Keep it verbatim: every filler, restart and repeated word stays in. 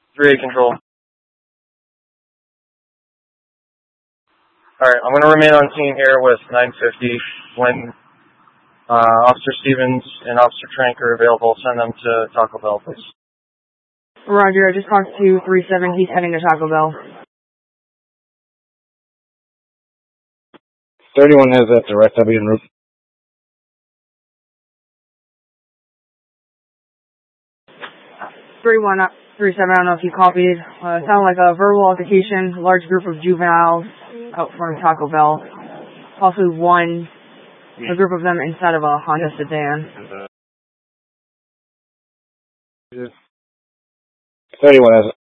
three eight control. Alright, I'm going to remain on scene here with nine fifty. When uh, Officer Stevens and Officer Trank are available, send them to Taco Bell, please. Roger, I just talked to three seven. He's heading to Taco Bell. thirty-one has that direct W en route. three one, three seven, I don't know if you copied. Uh, it sounded like a verbal altercation, a large group of juveniles out front of Taco Bell. Also one, a group of them inside of a Honda sedan. thirty-one has it.